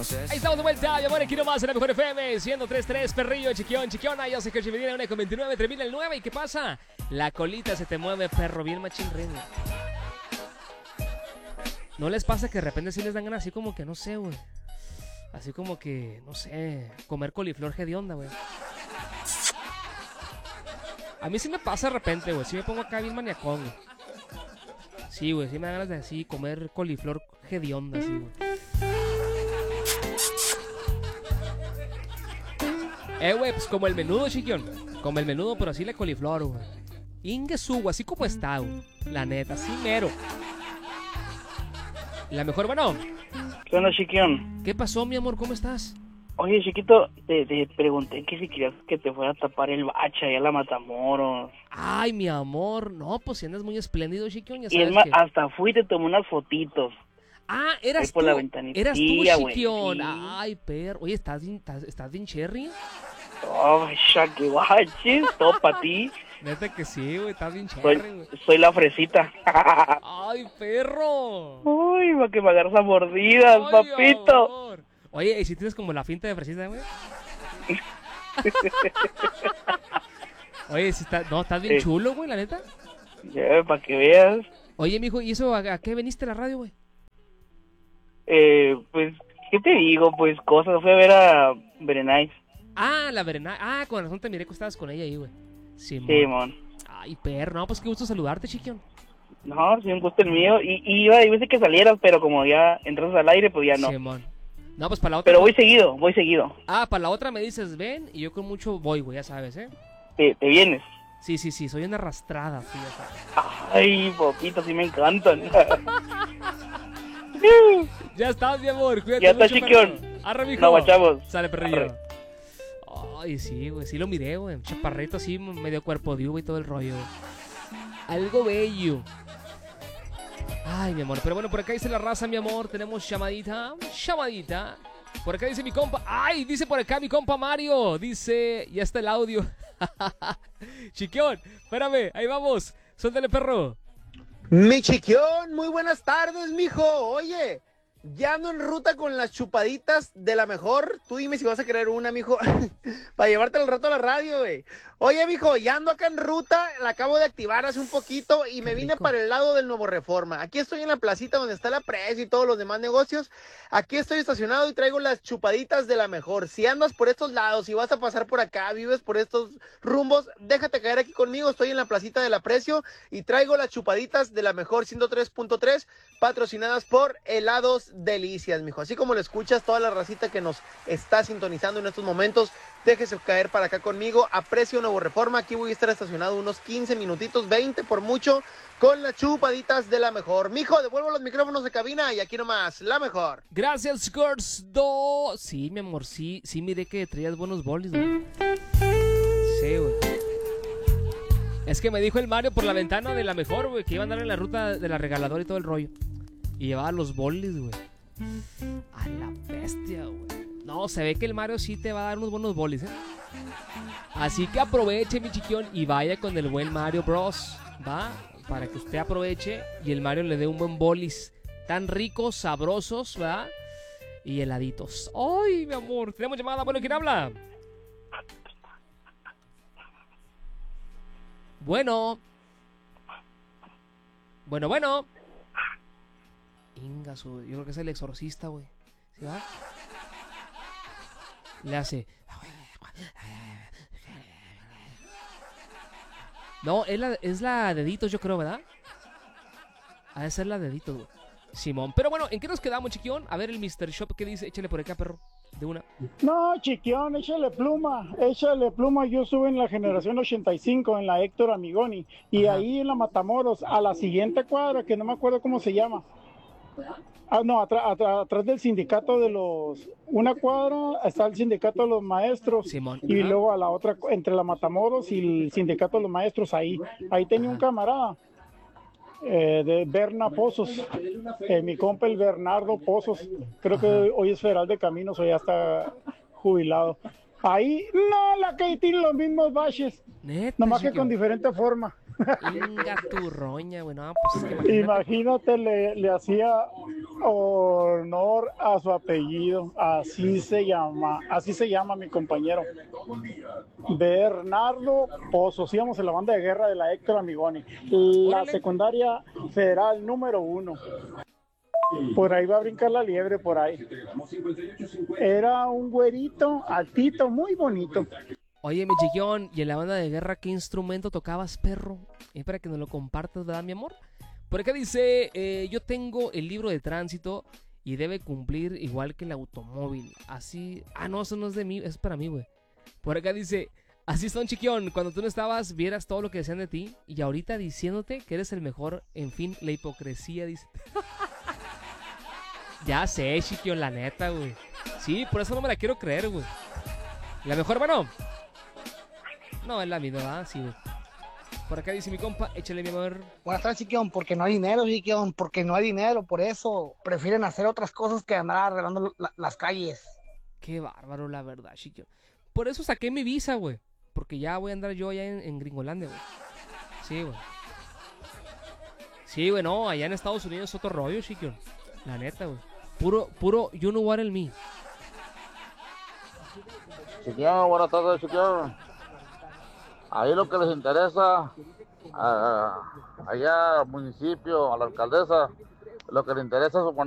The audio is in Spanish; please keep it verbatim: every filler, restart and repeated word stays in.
conoces. Ahí estamos de vuelta, mi amor, aquí nomás en la Mejor F M, ciento tres punto tres, Perrillo, Chiquión, Chiquiona. Yo sé que Chividina, una con veintinueve, termina el nueve. ¿Y qué pasa? La colita se te mueve, perro, bien machín ritmo. ¿No les pasa que de repente sí les dan ganas así como que, no sé, güey? Así como que, no sé, comer coliflor hedionda, güey. A mí sí me pasa de repente, güey. Sí me pongo acá bien maniacón, güey. Sí, güey, sí me dan ganas de así comer coliflor hedionda, así, güey. Eh, güey, pues como el menudo, chiquión. Como el menudo, pero así la coliflor, güey. Ingesu, así como está, güey. La neta, así mero. La mejor, bueno. ¿Qué onda, chiquión? ¿Qué pasó, mi amor? ¿Cómo estás? Oye, chiquito, te, te pregunté que si querías que te fuera a tapar el bacha allá a la Matamoros. Ay, mi amor. No, pues si andas muy espléndido, chiquión, ya Y sabes es más, que... hasta fui y te tomé unas fotitos. Ah, eras Ahí por tú. la ventanilla, Eras tú, güey, chiquión. sí. Ay, perro. Oye, ¿estás bien, estás, estás bien cherry? Oh, que guaches, todo para ti. Neta que sí, güey. Estás bien Soy, cherry, güey. soy la fresita. Ay, perro. Uy, para que me agarras a mordidas, Ay, papito. amor. Oye, ¿y si tienes como la finta de fresita, güey? Oye, si está, no, estás bien Sí. chulo, güey, la neta. Ya, para que veas. Oye, mijo, ¿y eso a, a qué veniste a la radio, güey? Eh, pues, ¿qué te digo? Pues cosas, fui a ver a Berenice. Ah, la Verena. Ah, con razón te miré que estabas con ella ahí, güey. Simón. Sí, mon. Ay, perro, no, pues qué gusto saludarte, chiquión. No, sí, un gusto el mío. Y, y iba, iba a decir que salieras, pero como ya entras al aire, pues ya no. Simón. No, pues para la otra. Pero voy seguido, voy seguido. Ah, para la otra me dices, ven, y yo con mucho voy, güey, ya sabes, ¿eh? Te, te vienes. Sí, sí, sí, soy una arrastrada, sí, ya sabes. Ay, poquito, sí me encantan. Ya estás, mi amor, cuídate Ya está, mucho, chiquión. perro. Arre, mijo. Nos guachamos. Sale, perrillo. Arre. Ay, sí, güey, sí lo miré, güey. Un chaparrito así, medio cuerpo de uva y todo el rollo. Algo bello. Ay, mi amor, pero bueno, por acá dice la raza, mi amor. Tenemos llamadita, llamadita. Por acá dice mi compa. Ay, dice por acá mi compa Mario. Dice, ya está el audio. Chiquión, espérame, ahí vamos. Suéltale, perro. Mi chiquión, muy buenas tardes, mijo. Oye, ya ando en ruta con las chupaditas de la mejor. Tú dime si vas a querer una, mijo, para llevarte al rato a la radio, güey. Oye, mijo, ya ando acá en ruta, la acabo de activar hace un poquito y me vine para el lado del Nuevo Reforma. Aquí estoy en la placita donde está la Precio y todos los demás negocios. Aquí estoy estacionado y traigo las chupaditas de la mejor. Si andas por estos lados, si vas a pasar por acá, vives por estos rumbos, déjate caer aquí conmigo. Estoy en la placita del Aprecio y traigo las chupaditas de la mejor ciento tres punto tres, patrocinadas por Helados Delicias, mijo. Así como lo escuchas, toda la racita que nos está sintonizando en estos momentos, déjese caer para acá conmigo. Aprecio Nuevo Reforma. Aquí voy a estar estacionado unos quince minutitos, veinte por mucho, con las chupaditas de la mejor. Mijo, devuelvo los micrófonos de cabina y aquí nomás, la mejor. Gracias, Gordo. Sí, mi amor, sí, sí miré que traías buenos bolis, güey. Sí, güey. Es que me dijo el Mario por la ventana de la mejor, güey, que iba a andar en la ruta de la regaladora y todo el rollo. Y llevaba los bolis, güey. A la bestia, güey. No, se ve que el Mario sí te va a dar unos buenos bolis, ¿eh? Así que aproveche, mi chiquión, y vaya con el buen Mario Bros, ¿va? Para que usted aproveche y el Mario le dé un buen bolis. Tan ricos, sabrosos, ¿verdad? Y heladitos. ¡Ay, mi amor! Tenemos llamada. Bueno, ¿quién habla? Bueno. Bueno, bueno. Inga, su... yo creo que es el exorcista, güey. ¿Sí va? Le hace... No, es la, es la deditos, yo creo, ¿verdad? Ha de ser la deditos, güey. Simón. Pero bueno, ¿en qué nos quedamos, chiquión? A ver el mister Shop, ¿qué dice? Échale por acá, perro. De una. No, chiquión, échale pluma, échale pluma. Yo estuve en la generación ochenta y cinco, en la Héctor Amigoni, y Ajá. ahí en la Matamoros, a la siguiente cuadra, que no me acuerdo cómo se llama. Ah, no, atrás, atrás, atrás del sindicato de los... Una cuadra está el sindicato de los maestros. Simón. Y Ajá. luego a la otra, entre la Matamoros y el sindicato de los maestros, ahí. Ahí tenía Ajá. un camarada. Eh, de Berna Pozos, eh, mi compa el Bernardo Pozos, creo que Ajá. hoy es federal de caminos o ya está jubilado. Ahí, no, la que tiene los mismos baches, ¿Neta, nomás chiquio? que con diferente forma. Inga tu roña, güey, no, pues es que imagínate, imagínate le, le hacía honor a su apellido, así se llama, así se llama mi compañero. Bernardo Pozos, íbamos en la banda de guerra de la Héctor Amigoni, la Órale. secundaria federal número uno. Por ahí va a brincar la liebre, por ahí. Era un güerito, altito, muy bonito. Oye, mi chiquión, ¿y en la banda de guerra qué instrumento tocabas, perro? Es para que nos lo compartas, ¿verdad, mi amor? Por acá dice, eh, yo tengo el libro de tránsito y debe cumplir igual que el automóvil. Así... Ah, no, eso no es de mí, es para mí, güey. Por acá dice, así son, chiquión, cuando tú no estabas, vieras todo lo que decían de ti y ahorita diciéndote que eres el mejor. En fin, la hipocresía, dice. Ya sé, chiquión, la neta, güey. Sí, por eso no me la quiero creer, güey. ¿La mejor, bueno? No, es la misma, ¿verdad? Sí, güey. Por acá dice mi compa, échale, mi amor. Buenas tardes, Chiquión, porque no hay dinero, Chiquión, porque no hay dinero, por eso prefieren hacer otras cosas que andar arreglando la- las calles. Qué bárbaro, la verdad, chiquión. Por eso saqué mi visa, güey. Porque ya voy a andar yo allá en, en Gringolandia, güey. Sí, güey. Sí, güey, no, allá en Estados Unidos es otro rollo, chiquión. La neta, güey. Puro, puro, you know what I mean. Chiquión, buenas tardes, Chiquión. Ahí lo que les interesa, a- allá al municipio, a la alcaldesa, lo que le interesa es